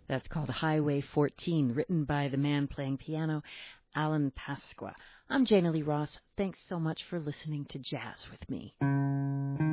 That's called Highway 14, written by the man playing piano, Alan Pasqua. I'm Jana Lee Ross. Thanks so much for listening to Jazz with me.